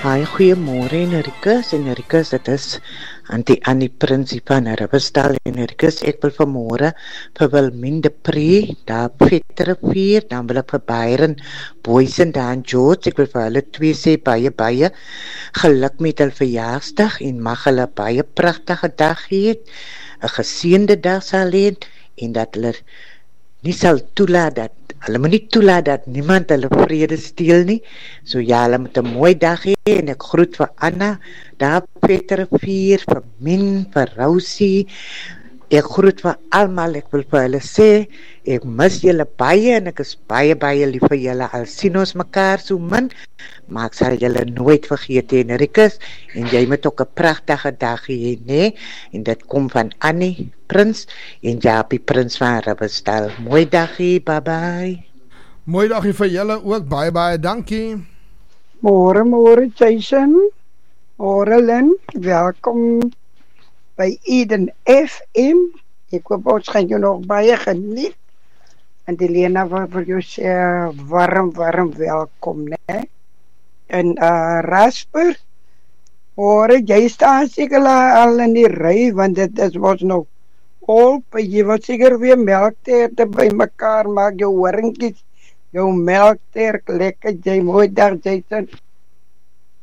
Hi, goeiemôre Enrikus, dit is Annie Prinsie van Riverstal Enrikus. Ek wil vanmôre vir Wilmien de Pre, daar Vetrivier, dan wil ek vir Byron Boysen daar in George, ek wil vir hulle twee sê baie geluk met hul verjaarsdag en mag hulle baie pragtige dag hê, 'n geseënde dag sal hê en dat hulle nie sal toelaat dat hulle moet nie toelaat dat niemand hulle vrede steel nie. So ja, hulle moet 'n mooi dag hê en ek groet vir Anna, daar Vetrivier, vir Min, vir Rosie. Ek groet vir almal, ek wil vir hulle sê, ek mis julle baie en ek is baie lief vir julle. Al sien ons mekaar so min, maar ek sal julle nooit vergeet nie, Enrikus. En jy moet ook 'n pragtige dag hê, né? En dit kom van Annie Prins en Japie Prins van Riverstal. Mooi dag hê, bye. Mooi dag vir julle ook, baie dankie. Môre Jason. Môre Lynn, welkom by Eden FM. Ek hoop ons gaan jou nog baie geniet. En die Lena wil vir jou sê warm welkom, né? En Rasper, môre, jy staan seker al in die ry, want dit is ons nou op, jy wil seker weer melkterte by mekaar maak, jou horingkies, jou melkterk, lekker, jy mooi dag, Jason.